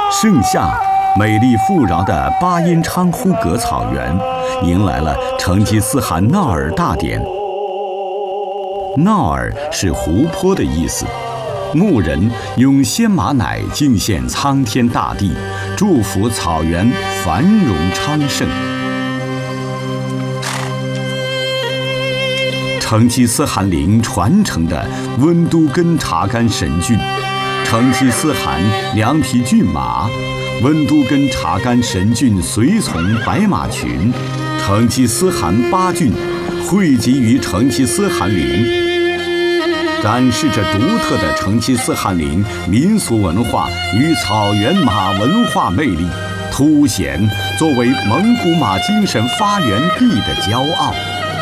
盛夏，美丽富饶的巴音昌呼格草原迎来了成吉思汗纳尔大典。纳尔是湖泊的意思，牧人用鲜马奶敬献苍天大地，祝福草原繁荣昌盛。成吉思汗陵传承的温都根察干神骏，成吉思汗2匹骏马，温都根察干神骏随从白马群，成吉思汗8骏汇集于成吉思汗陵，展示着独特的成吉思汗陵民俗文化与草原马文化魅力，凸显作为蒙古马精神发源地的骄傲。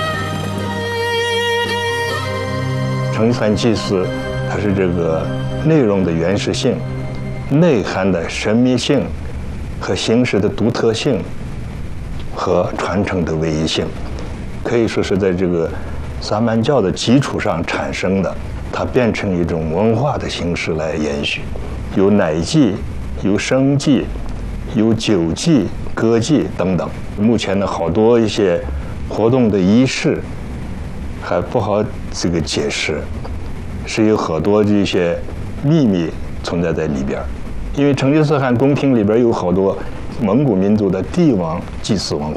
成吉思汗祭祀，它是这个内容的原始性、内涵的神秘性和形式的独特性和传承的唯一性，可以说是在这个萨满教的基础上产生的，它变成一种文化的形式来延续，有奶祭、有生祭、有酒祭、歌祭等等。目前呢，好多一些活动的仪式还不好这个解释，是有好多这些秘密存在在里边。因为成吉思汗宫廷里边有好多蒙古民族的帝王祭祀文化。